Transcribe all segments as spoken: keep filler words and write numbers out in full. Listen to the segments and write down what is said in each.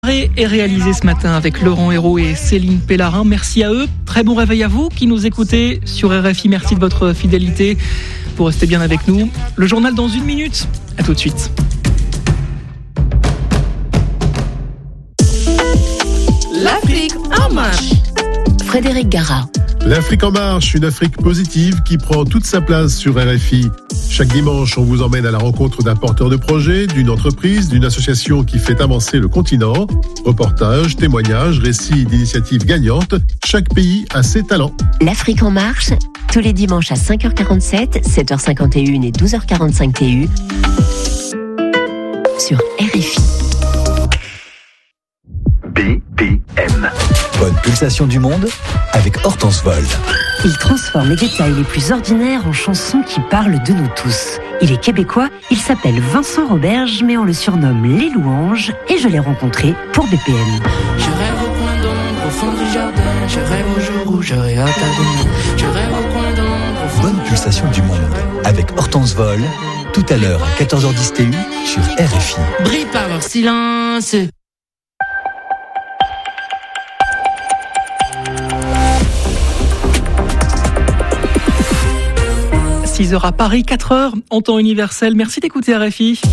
Est réalisé ce matin avec Laurent Hérault et Céline Pellarin. Merci à eux. Très bon réveil à vous qui nous écoutez sur R F I. Merci de votre fidélité. Vous restez bien avec nous. Le journal dans une minute. À tout de suite. L'Afrique en marche. Frédéric Gara. L'Afrique en marche, une Afrique positive qui prend toute sa place sur R F I. Chaque dimanche, on vous emmène à la rencontre d'un porteur de projet, d'une entreprise, d'une association qui fait avancer le continent. Reportages, témoignages, récits d'initiatives gagnantes. Chaque pays a ses talents. L'Afrique en marche, tous les dimanches à cinq heures quarante-sept, sept heures cinquante et un et douze heures quarante-cinq T U sur R F I. B P M. Bonne pulsation du monde avec Hortense Vol. Il transforme les détails les plus ordinaires en chansons qui parlent de nous tous. Il est québécois, il s'appelle Vincent Roberge, mais on le surnomme Les Louanges, et je l'ai rencontré pour B P M. Je rêve au coin d'ombre, au fond du jardin, je rêve au jour où j'aurai hâte à demain. Je rêve au coin d'ombre, au fond Bonne pulsation du monde avec Hortense Vol, tout à l'heure à quatorze heures dix T U sur R F I. Brille par leur silence. six heures à Paris, quatre heures en temps universel. Merci d'écouter R F I.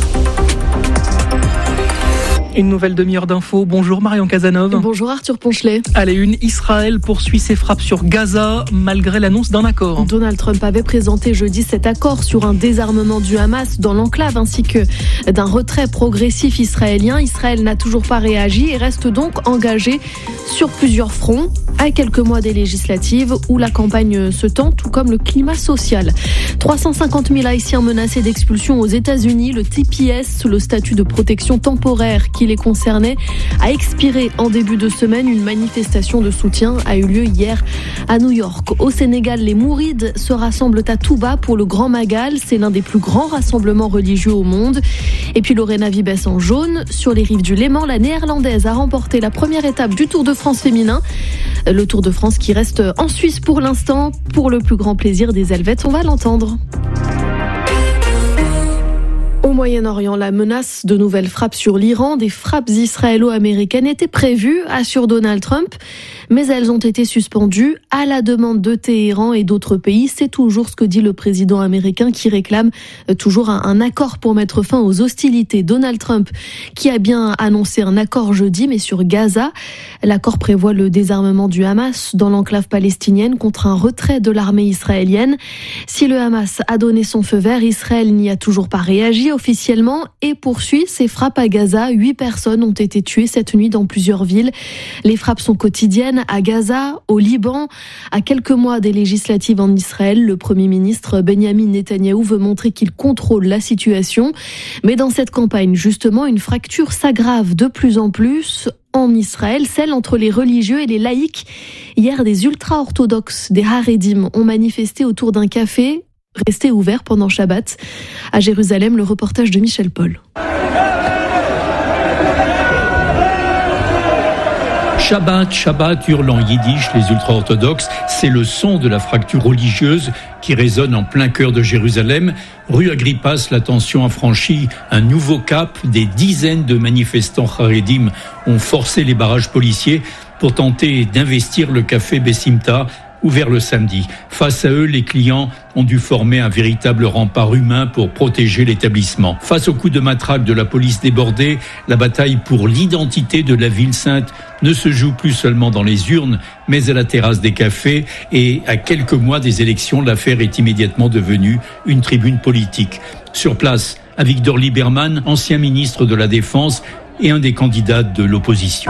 Une nouvelle demi-heure d'infos. Bonjour Marion Cazenove. Bonjour Arthur Ponchelet. À la une, Israël poursuit ses frappes sur Gaza malgré l'annonce d'un accord. Donald Trump avait présenté jeudi cet accord sur un désarmement du Hamas dans l'enclave ainsi que d'un retrait progressif israélien. Israël n'a toujours pas réagi et reste donc engagé sur plusieurs fronts, à quelques mois des législatives où la campagne se tend, tout comme le climat social. trois cent cinquante mille Haïtiens menacés d'expulsion aux États-Unis. Le T P S, le statut de protection temporaire qui les concernait, a expiré en début de semaine. Une manifestation de soutien a eu lieu hier à New York. Au Sénégal, les Mourides se rassemblent à Touba pour le Grand Magal. C'est l'un des plus grands rassemblements religieux au monde. Et puis Lorena Vibes en jaune. Sur les rives du Léman, la Néerlandaise a remporté la première étape du Tour de France féminin. Le Tour de France qui reste en Suisse pour l'instant, pour le plus grand plaisir des Helvètes. On va l'entendre. Au Moyen-Orient, la menace de nouvelles frappes sur l'Iran, des frappes israélo-américaines étaient prévues, assure Donald Trump, mais elles ont été suspendues à la demande de Téhéran et d'autres pays. C'est toujours ce que dit le président américain qui réclame toujours un, un accord pour mettre fin aux hostilités. Donald Trump qui a bien annoncé un accord jeudi, mais sur Gaza. L'accord prévoit le désarmement du Hamas dans l'enclave palestinienne contre un retrait de l'armée israélienne. Si le Hamas a donné son feu vert, Israël n'y a toujours pas réagi officiellement et poursuit ses frappes à Gaza. Huit personnes ont été tuées cette nuit dans plusieurs villes. Les frappes sont quotidiennes à Gaza, au Liban. À quelques mois des législatives en Israël, le Premier ministre Benyamin Netanyahou veut montrer qu'il contrôle la situation. Mais dans cette campagne, justement, une fracture s'aggrave de plus en plus en Israël, celle entre les religieux et les laïcs. Hier, des ultra-orthodoxes, des Haredim, ont manifesté autour d'un café resté ouvert pendant Shabbat. À Jérusalem, le reportage de Michel Paul. Shabbat, Shabbat, hurlent en yiddish les ultra-orthodoxes. C'est le son de la fracture religieuse qui résonne en plein cœur de Jérusalem. Rue Agrippas, la tension a franchi un nouveau cap. Des dizaines de manifestants Haredim ont forcé les barrages policiers pour tenter d'investir le café Bessimta, ouvert le samedi. Face à eux, les clients ont dû former un véritable rempart humain pour protéger l'établissement. Face au coup de matraque de la police débordée, la bataille pour l'identité de la ville sainte ne se joue plus seulement dans les urnes, mais à la terrasse des cafés. Et à quelques mois des élections, l'affaire est immédiatement devenue une tribune politique. Sur place, Avigdor Lieberman, ancien ministre de la Défense, et un des candidats de l'opposition.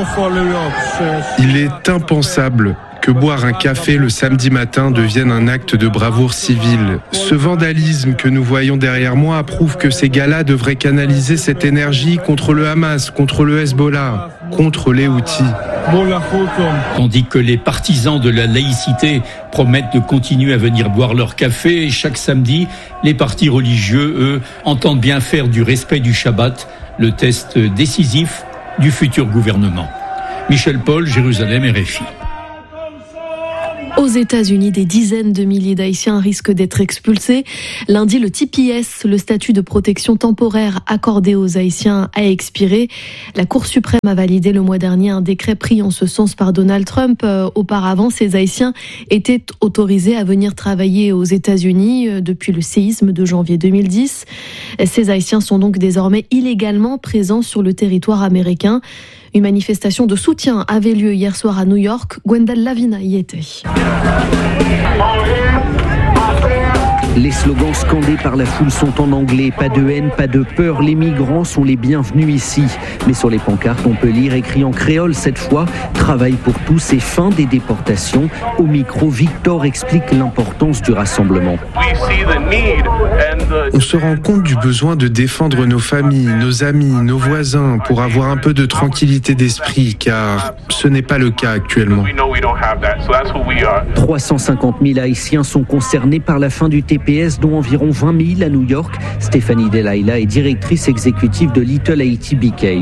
Il est impensable que boire un café le samedi matin devienne un acte de bravoure civile. Ce vandalisme que nous voyons derrière moi prouve que ces gars-là devraient canaliser cette énergie contre le Hamas, contre le Hezbollah, contre les Houthis. Tandis que les partisans de la laïcité promettent de continuer à venir boire leur café, et chaque samedi, les partis religieux, eux, entendent bien faire du respect du Shabbat le test décisif du futur gouvernement. Michel Paul, Jérusalem, R F I. Aux États-Unis, des dizaines de milliers d'Haïtiens risquent d'être expulsés. Lundi, le T P S, le statut de protection temporaire accordé aux Haïtiens, a expiré. La Cour suprême a validé le mois dernier un décret pris en ce sens par Donald Trump. Euh, auparavant, ces Haïtiens étaient autorisés à venir travailler aux États-Unis euh, depuis le séisme de janvier deux mille dix. Ces Haïtiens sont donc désormais illégalement présents sur le territoire américain. Une manifestation de soutien avait lieu hier soir à New York. Gwendal Lavina y était. Les slogans scandés par la foule sont en anglais. Pas de haine, pas de peur. Les migrants sont les bienvenus ici. Mais sur les pancartes, on peut lire écrit en créole cette fois « Travail pour tous et fin des déportations ». Au micro, Victor explique l'importance du rassemblement. On se rend compte du besoin de défendre nos familles, nos amis, nos voisins pour avoir un peu de tranquillité d'esprit, car ce n'est pas le cas actuellement. trois cent cinquante mille Haïtiens sont concernés par la fin du T P S, dont environ vingt mille à New York. Stéphanie Delaïla est directrice exécutive de Little Haiti B K.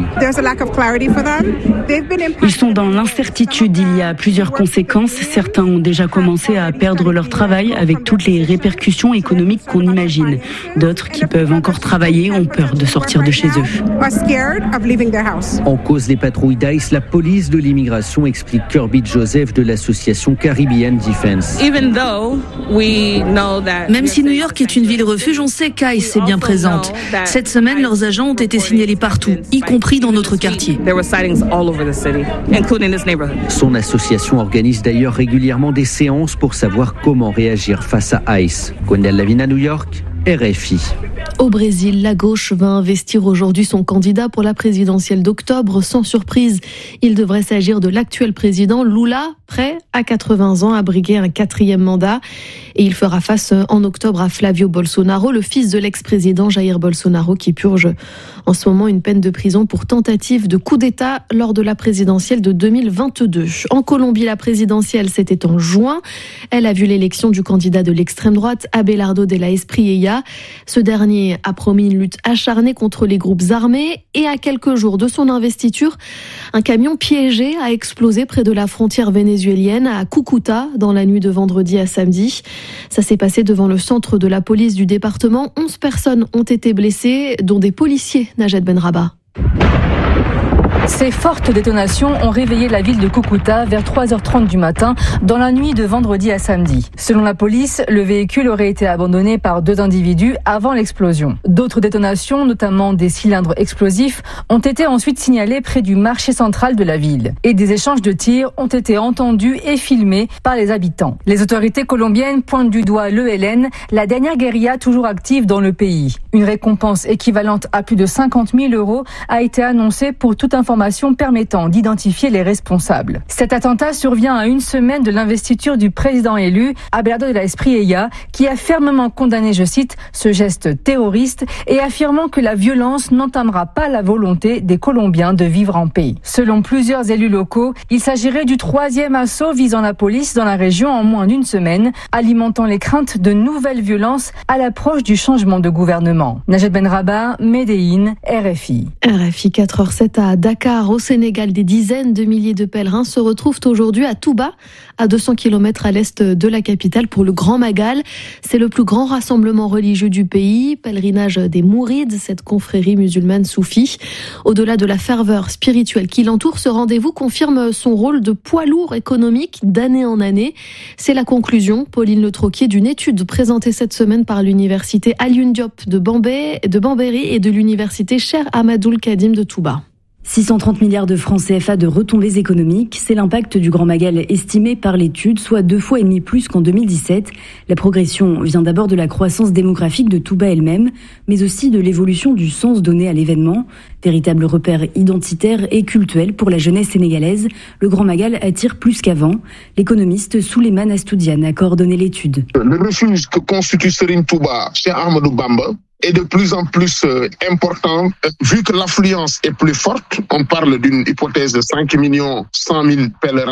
Ils sont dans l'incertitude. Il y a plusieurs conséquences. Certains ont déjà commencé à perdre leur travail avec toutes les répercussions économiques qu'on imagine. D'autres qui peuvent encore travailler ont peur de sortir de chez eux. En cause des patrouilles d'Ice, la police de l'immigration, explique Kirby Joseph de l'association Caribbean Defense. Même si New York est une ville refuge, on sait qu'Ice est bien présente. Cette semaine, leurs agents ont été signalés partout, y compris dans notre quartier. Son association organise d'ailleurs régulièrement des séances pour savoir comment réagir face à Ice. Gwendal Lavina, New York, R F I. Au Brésil, la gauche va investir aujourd'hui son candidat pour la présidentielle d'octobre. Sans surprise, il devrait s'agir de l'actuel président Lula, prêt à quatre-vingts ans à briguer un quatrième mandat. Et il fera face en octobre à Flavio Bolsonaro, le fils de l'ex-président Jair Bolsonaro, qui purge en ce moment une peine de prison pour tentative de coup d'État lors de la présidentielle de deux mille vingt-deux. En Colombie, la présidentielle, c'était en juin. Elle a vu l'élection du candidat de l'extrême droite, Abelardo de la Espriella. Ce dernier a promis une lutte acharnée contre les groupes armés et à quelques jours de son investiture, un camion piégé a explosé près de la frontière vénézuélienne à Cúcuta dans la nuit de vendredi à samedi. Ça s'est passé devant le centre de la police du département. onze personnes ont été blessées, dont des policiers, Najed Benraba. Ces fortes détonations ont réveillé la ville de Cúcuta vers trois heures trente du matin dans la nuit de vendredi à samedi. Selon la police, le véhicule aurait été abandonné par deux individus avant l'explosion. D'autres détonations, notamment des cylindres explosifs, ont été ensuite signalées près du marché central de la ville. Et des échanges de tirs ont été entendus et filmés par les habitants. Les autorités colombiennes pointent du doigt l'E L N, la dernière guérilla toujours active dans le pays. Une récompense équivalente à plus de cinquante mille euros a été annoncée pour toute information permettant d'identifier les responsables. Cet attentat survient à une semaine de l'investiture du président élu, Abelardo de la Espriella, qui a fermement condamné, je cite, ce geste terroriste et affirmant que la violence n'entamera pas la volonté des Colombiens de vivre en paix. Selon plusieurs élus locaux, il s'agirait du troisième assaut visant la police dans la région en moins d'une semaine, alimentant les craintes de nouvelles violences à l'approche du changement de gouvernement. Najed Benraba, Médéine, R F I. R F I quatre heures sept à Dakar. Au Sénégal, des dizaines de milliers de pèlerins se retrouvent aujourd'hui à Touba, à deux cents kilomètres à l'est de la capitale, pour le Grand Magal. C'est le plus grand rassemblement religieux du pays, pèlerinage des Mourides, cette confrérie musulmane soufie. Au-delà de la ferveur spirituelle qui l'entoure, ce rendez-vous confirme son rôle de poids lourd économique d'année en année. C'est la conclusion, Pauline Le Troquier, d'une étude présentée cette semaine par l'université Alioune Diop de Bambé, de Bambéry et de l'université Cheikh Ahmadoul Khadim de Touba. six cent trente milliards de francs C F A de retombées économiques, c'est l'impact du Grand Magal estimé par l'étude, soit deux fois et demi plus qu'en deux mille dix-sept. La progression vient d'abord de la croissance démographique de Touba elle-même, mais aussi de l'évolution du sens donné à l'événement. Véritable repère identitaire et cultuel pour la jeunesse sénégalaise, le Grand Magal attire plus qu'avant. L'économiste Souleymane Astoudiane a coordonné l'étude. Le refuge que constitue Serigne Touba, Cheikh Ahmadou Bamba, est de plus en plus euh, important, euh, vu que l'affluence est plus forte. On parle d'une hypothèse de cinq millions cent mille pèlerins.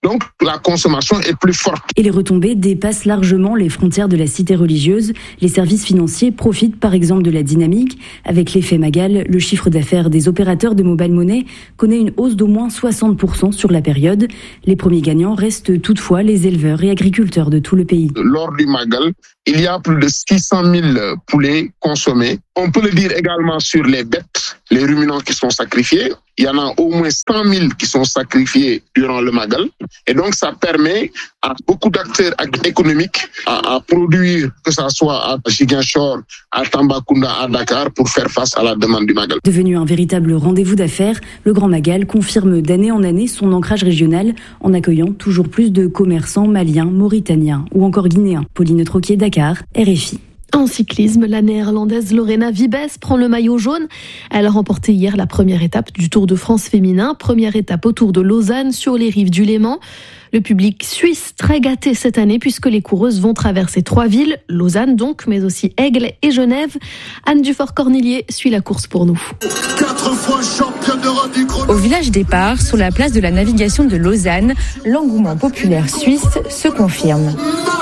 Donc la consommation est plus forte. Et les retombées dépassent largement les frontières de la cité religieuse. Les services financiers profitent par exemple de la dynamique. Avec l'effet Magal, le chiffre d'affaires des opérateurs de mobile money connaît une hausse d'au moins soixante pour cent sur la période. Les premiers gagnants restent toutefois les éleveurs et agriculteurs de tout le pays. Lors du Magal, il y a plus de six cent mille poulets consommés. On peut le dire également sur les bêtes, les ruminants qui sont sacrifiés. Il y en a au moins cent mille qui sont sacrifiés durant le Magal. Et donc, ça permet à beaucoup d'acteurs économiques à, à produire, que ce soit à Ziguinchor, à Tambacounda, à Dakar, pour faire face à la demande du Magal. Devenu un véritable rendez-vous d'affaires, le Grand Magal confirme d'année en année son ancrage régional en accueillant toujours plus de commerçants maliens, mauritaniens ou encore guinéens. Pauline Troquier, Dakar, R F I. En cyclisme, la néerlandaise Lorena Wiebes prend le maillot jaune. Elle a remporté hier la première étape du Tour de France féminin. Première étape autour de Lausanne sur les rives du Léman. Le public suisse très gâté cette année puisque les coureuses vont traverser trois villes, Lausanne donc, mais aussi Aigle et Genève. Anne Dufort-Cornillier suit la course pour nous. Quatre fois championne d'Europe du chrono. Au village départ, sur la place de la navigation de Lausanne, l'engouement populaire suisse se confirme.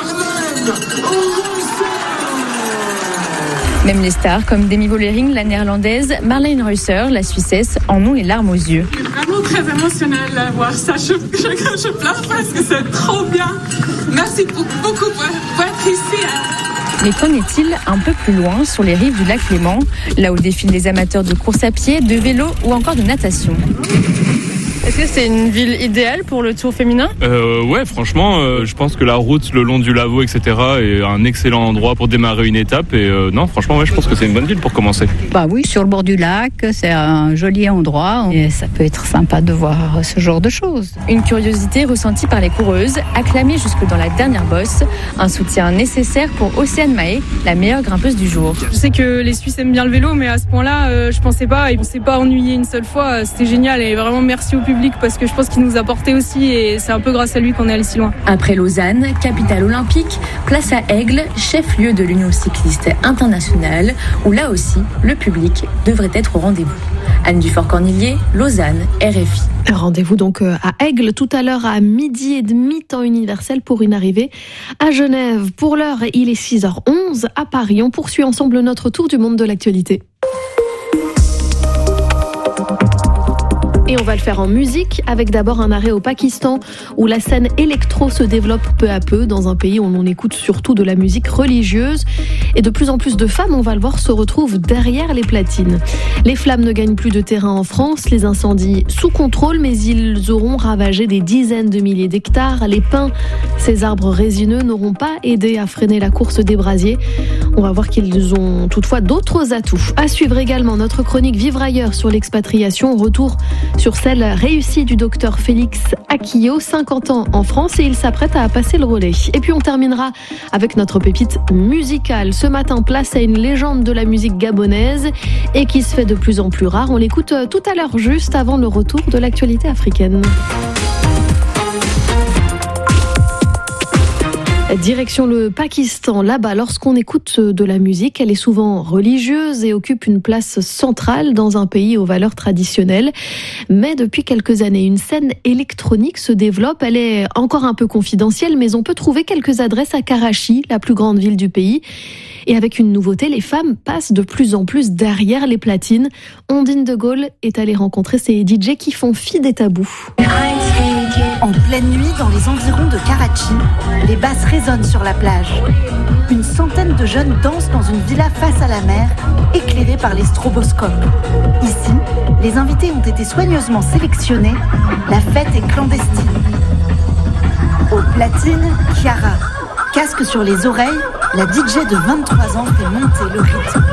Même les stars comme Demi Vollering, la néerlandaise, Marlene Reusser, la Suissesse, en ont les larmes aux yeux. C'est vraiment très émotionnel de voir ça. Je, je, je pleure parce que c'est trop bien. Merci beaucoup pour, pour être ici. Mais qu'en est-il un peu plus loin, sur les rives du lac Léman, là où défilent les amateurs de course à pied, de vélo ou encore de natation? Est-ce que c'est une ville idéale pour le Tour féminin ? euh, Ouais, franchement, euh, je pense que la route le long du Lavaux, et cetera est un excellent endroit pour démarrer une étape. Et euh, non, franchement, ouais, je pense que c'est une bonne ville pour commencer. Bah oui, sur le bord du lac, c'est un joli endroit et ça peut être sympa de voir ce genre de choses. Une curiosité ressentie par les coureuses, acclamée jusque dans la dernière bosse. Un soutien nécessaire pour Océane Mahé, la meilleure grimpeuse du jour. Je sais que les Suisses aiment bien le vélo, mais à ce point-là, euh, je pensais pas. On s'est pas ennuyé une seule fois. C'était génial et vraiment merci au public. Parce que je pense qu'il nous a porté aussi et c'est un peu grâce à lui qu'on est allé si loin. Après Lausanne, capitale olympique, place à Aigle, chef-lieu de l'Union cycliste internationale, où là aussi, le public devrait être au rendez-vous. Anne Dufort-Cornillier, Lausanne, R F I. Rendez-vous donc à Aigle tout à l'heure à midi et demi, temps universel pour une arrivée à Genève. Pour l'heure, il est six heures onze à Paris. On poursuit ensemble notre tour du monde de l'actualité. Et on va le faire en musique avec d'abord un arrêt au Pakistan où la scène électro se développe peu à peu dans un pays où on écoute surtout de la musique religieuse et de plus en plus de femmes, on va le voir, se retrouvent derrière les platines. Les flammes ne gagnent plus de terrain en France, les incendies sous contrôle mais ils auront ravagé des dizaines de milliers d'hectares. Les pins, ces arbres résineux n'auront pas aidé à freiner la course des brasiers. On va voir qu'ils ont toutefois d'autres atouts. À suivre également notre chronique Vivre ailleurs sur l'expatriation, retour sur celle réussie du docteur Félix Akio, cinquante ans en France et il s'apprête à passer le relais. Et puis on terminera avec notre pépite musicale. Ce matin, place à une légende de la musique gabonaise et qui se fait de plus en plus rare. On l'écoute tout à l'heure juste avant le retour de l'actualité africaine. Direction le Pakistan. Là-bas, lorsqu'on écoute de la musique, elle est souvent religieuse et occupe une place centrale dans un pays aux valeurs traditionnelles. Mais depuis quelques années, une scène électronique se développe. Elle est encore un peu confidentielle, mais on peut trouver quelques adresses à Karachi, la plus grande ville du pays. Et avec une nouveauté, les femmes passent de plus en plus derrière les platines. Ondine de Gaulle est allée rencontrer ces D J qui font fi des tabous. En pleine nuit, dans les environs de Karachi, les basses résonnent sur la plage. Une centaine de jeunes dansent dans une villa face à la mer, éclairée par les stroboscopes. Ici, les invités ont été soigneusement sélectionnés. La fête est clandestine. Aux platines, Chiara. Casque sur les oreilles, la D J de vingt-trois ans fait monter le rythme.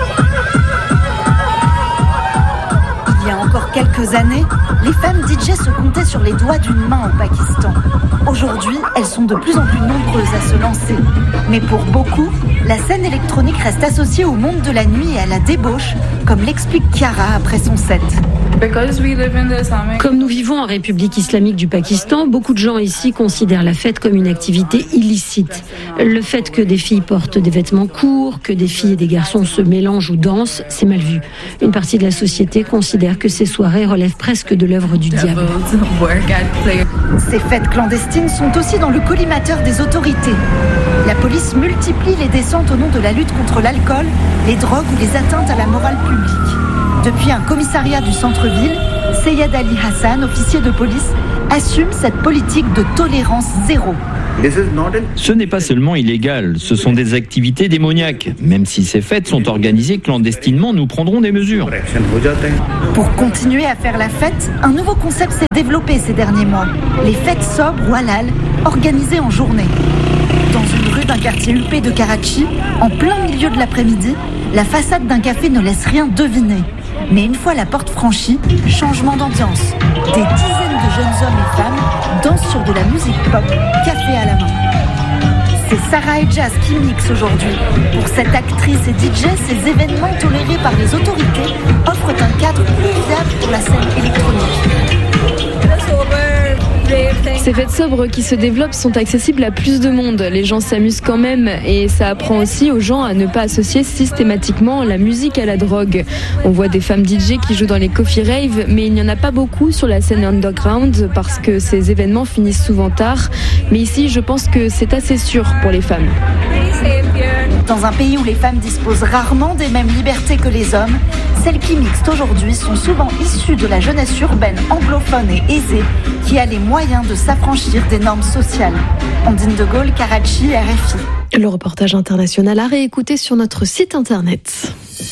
Il y a encore quelques années, les femmes D J se comptaient sur les doigts d'une main au Pakistan. Aujourd'hui, elles sont de plus en plus nombreuses à se lancer. Mais pour beaucoup, la scène électronique reste associée au monde de la nuit et à la débauche, comme l'explique Chiara après son set. Comme nous vivons en République islamique du Pakistan, beaucoup de gens ici considèrent la fête comme une activité illicite. Le fait que des filles portent des vêtements courts, que des filles et des garçons se mélangent ou dansent, c'est mal vu. Une partie de la société considère que ces soirées relèvent presque de l'œuvre du diable. Ces fêtes clandestines sont aussi dans le collimateur des autorités. La police multiplie les descentes au nom de la lutte contre l'alcool, les drogues ou les atteintes à la morale publique. Depuis un commissariat du centre-ville, Seyed Ali Hassan, officier de police, assume cette politique de tolérance zéro. Ce n'est pas seulement illégal, ce sont des activités démoniaques. Même si ces fêtes sont organisées clandestinement, nous prendrons des mesures. Pour continuer à faire la fête, un nouveau concept s'est développé ces derniers mois. Les fêtes sobres ou halal, organisées en journée. Dans une rue d'un quartier huppé de Karachi, en plein milieu de l'après-midi, la façade d'un café ne laisse rien deviner. Mais une fois la porte franchie, changement d'ambiance. Des dizaines de jeunes hommes et femmes dansent sur de la musique pop, café à la main. C'est Sarah et Jazz qui mixent aujourd'hui. Pour cette actrice et D J, ces événements tolérés par les autorités offrent un cadre convivial pour la scène électronique. Ces fêtes sobres qui se développent sont accessibles à plus de monde. Les gens s'amusent quand même et ça apprend aussi aux gens à ne pas associer systématiquement la musique à la drogue. On voit des femmes D J qui jouent dans les coffee raves, mais il n'y en a pas beaucoup sur la scène underground parce que ces événements finissent souvent tard. Mais ici, je pense que c'est assez sûr pour les femmes. Dans un pays où les femmes disposent rarement des mêmes libertés que les hommes, celles qui mixent aujourd'hui sont souvent issues de la jeunesse urbaine anglophone et aisée qui a les moyens de s'affranchir des normes sociales. Ondine de Gaulle, Karachi, R F I. Le reportage international à réécouter sur notre site internet.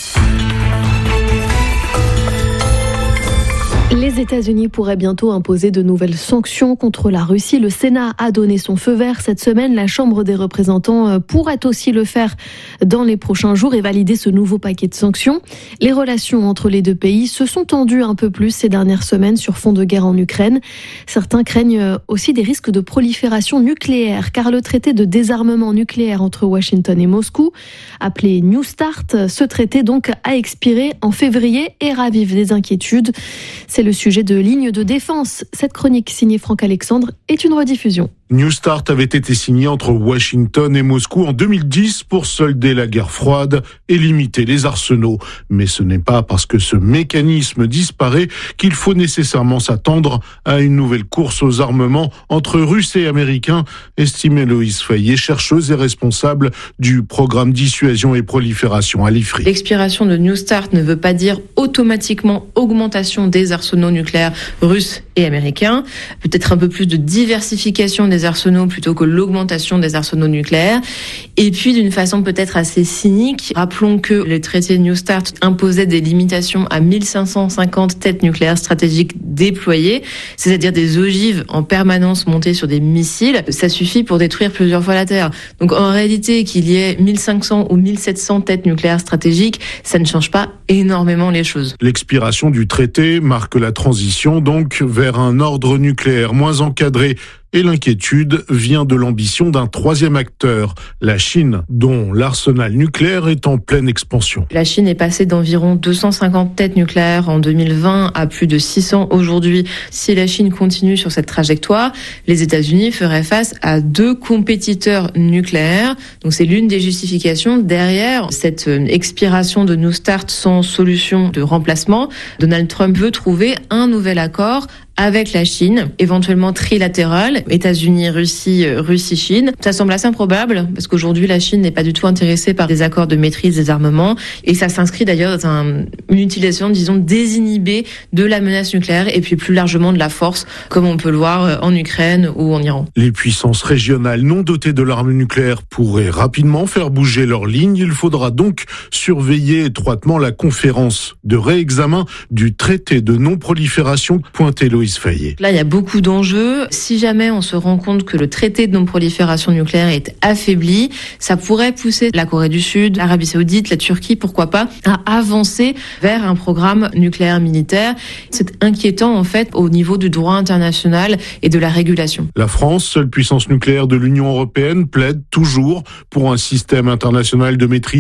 Les États-Unis pourraient bientôt imposer de nouvelles sanctions contre la Russie. Le Sénat a donné son feu vert cette semaine. La Chambre des représentants pourrait aussi le faire dans les prochains jours et valider ce nouveau paquet de sanctions. Les relations entre les deux pays se sont tendues un peu plus ces dernières semaines sur fond de guerre en Ukraine. Certains craignent aussi des risques de prolifération nucléaire, car le traité de désarmement nucléaire entre Washington et Moscou, appelé New Start, ce traité donc a expiré en février et ravive des inquiétudes. C'est le sujet de Ligne de défense. Cette chronique signée Franck Alexandre est une rediffusion. New Start avait été signé entre Washington et Moscou en deux mille dix pour solder la guerre froide et limiter les arsenaux. Mais ce n'est pas parce que ce mécanisme disparaît qu'il faut nécessairement s'attendre à une nouvelle course aux armements entre Russes et Américains, estime Héloïse Fayet, chercheuse et responsable du programme dissuasion et prolifération à l'I F R I. L'expiration de New Start ne veut pas dire automatiquement augmentation des arsenaux nucléaires russes et américains, peut-être un peu plus de diversification des arsenaux plutôt que l'augmentation des arsenaux nucléaires. Et puis, d'une façon peut-être assez cynique, rappelons que le traité New Start imposait des limitations à mille cinq cent cinquante têtes nucléaires stratégiques déployées, c'est-à-dire des ogives en permanence montées sur des missiles. Ça suffit pour détruire plusieurs fois la Terre. Donc, en réalité, qu'il y ait mille cinq cents ou mille sept cents têtes nucléaires stratégiques, ça ne change pas énormément les choses. L'expiration du traité marque la transition donc vers un ordre nucléaire moins encadré. Et l'inquiétude vient de l'ambition d'un troisième acteur, la Chine, dont l'arsenal nucléaire est en pleine expansion. La Chine est passée d'environ deux cent cinquante têtes nucléaires en deux mille vingt à plus de six cents aujourd'hui. Si la Chine continue sur cette trajectoire, les États-Unis feraient face à deux compétiteurs nucléaires. Donc c'est l'une des justifications derrière cette expiration de New Start sans solution de remplacement. Donald Trump veut trouver un nouvel accord avec la Chine, éventuellement trilatéral, États-Unis, Russie, Russie-Chine. Ça semble assez improbable, parce qu'aujourd'hui, la Chine n'est pas du tout intéressée par des accords de maîtrise des armements, et ça s'inscrit d'ailleurs dans un, une utilisation, disons, désinhibée de la menace nucléaire, et puis plus largement de la force, comme on peut le voir en Ukraine ou en Iran. Les puissances régionales non dotées de l'arme nucléaire pourraient rapidement faire bouger leurs lignes. Il faudra donc surveiller étroitement la conférence de réexamen du traité de non-prolifération, pointe Héloïse Fayet. Là, il y a beaucoup d'enjeux. Si jamais on se rend compte que le traité de non-prolifération nucléaire est affaibli, ça pourrait pousser la Corée du Sud, l'Arabie Saoudite, la Turquie, pourquoi pas, à avancer vers un programme nucléaire militaire. C'est inquiétant, en fait, au niveau du droit international et de la régulation. La France, seule puissance nucléaire de l'Union européenne, plaide toujours pour un système international de maîtrise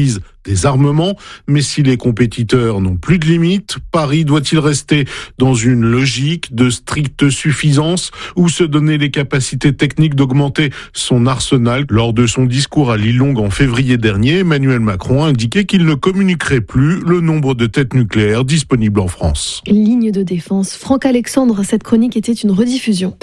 des armements. Mais si les compétiteurs n'ont plus de limites, Paris doit-il rester dans une logique de stricte suffisance ou se donner les capacités techniques d'augmenter son arsenal? Lors de son discours à Lilongwe en février dernier, Emmanuel Macron a indiqué qu'il ne communiquerait plus le nombre de têtes nucléaires disponibles en France. Ligne de défense. Franck Alexandre, cette chronique était une rediffusion.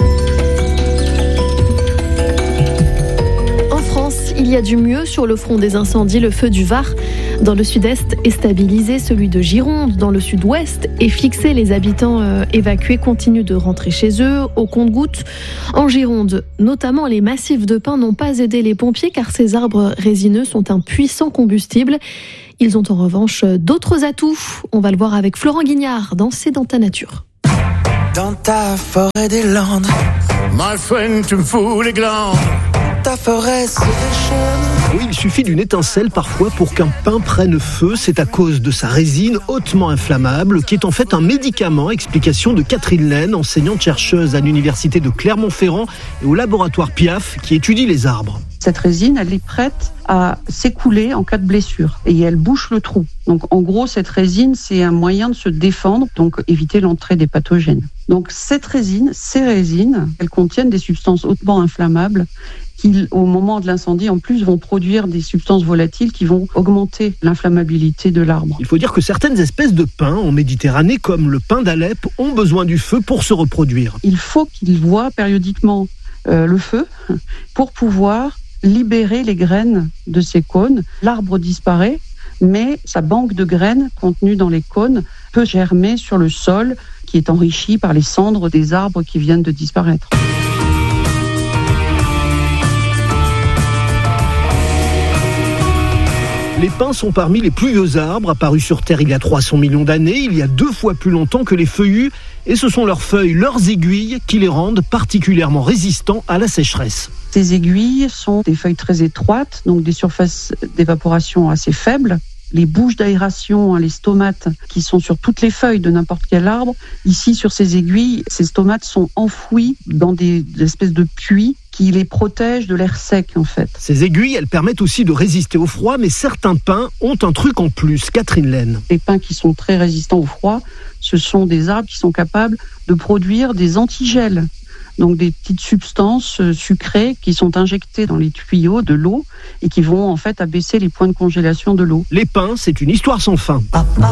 Il y a du mieux sur le front des incendies. Le feu du Var dans le sud-est est stabilisé, celui de Gironde dans le sud-ouest est fixé. Les habitants euh, évacués continuent de rentrer chez eux au compte-gouttes. En Gironde, notamment, les massifs de pins n'ont pas aidé les pompiers car ces arbres résineux sont un puissant combustible. Ils ont en revanche d'autres atouts. On va le voir avec Florent Guignard dans C'est dans ta nature. Dans ta forêt des Landes, my friend, tu me fous les glandes. Ta forêt se déchaîne. Oui, il suffit d'une étincelle parfois pour qu'un pin prenne feu. C'est à cause de sa résine hautement inflammable, qui est en fait un médicament. Explication de Catherine Laine, enseignante-chercheuse à l'université de Clermont-Ferrand et au laboratoire Piaf, qui étudie les arbres. Cette résine, elle est prête à s'écouler en cas de blessure et elle bouche le trou. Donc en gros, cette résine, c'est un moyen de se défendre, donc éviter l'entrée des pathogènes. Donc cette résine, ces résines, elles contiennent des substances hautement inflammables qui, au moment de l'incendie, en plus, vont produire des substances volatiles qui vont augmenter l'inflammabilité de l'arbre. Il faut dire que certaines espèces de pins en Méditerranée, comme le pin d'Alep, ont besoin du feu pour se reproduire. Il faut qu'ils voient périodiquement euh, le feu pour pouvoir libérer les graines de ces cônes. L'arbre disparaît, mais sa banque de graines contenue dans les cônes peut germer sur le sol qui est enrichi par les cendres des arbres qui viennent de disparaître. Les pins sont parmi les plus vieux arbres apparus sur Terre il y a trois cents millions d'années, il y a deux fois plus longtemps que les feuillus, et ce sont leurs feuilles, leurs aiguilles qui les rendent particulièrement résistants à la sécheresse. Ces aiguilles sont des feuilles très étroites, donc des surfaces d'évaporation assez faibles. Les bouches d'aération, les stomates qui sont sur toutes les feuilles de n'importe quel arbre, ici sur ces aiguilles, ces stomates sont enfouis dans des, des espèces de puits qui les protègent de l'air sec en fait. Ces aiguilles, elles permettent aussi de résister au froid, mais certains pins ont un truc en plus. Catherine Laine. Les pins qui sont très résistants au froid, ce sont des arbres qui sont capables de produire des antigels. Donc des petites substances sucrées qui sont injectées dans les tuyaux de l'eau et qui vont en fait abaisser les points de congélation de l'eau. Les pins, c'est une histoire sans fin. Papa,